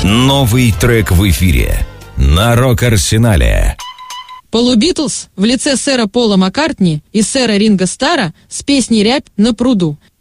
Новый трек в эфире на Рок-Арсенале. Полу Битлз в лице сэра Пола Маккартни и сэра Ринго Старра с песней «Рябь на пруду».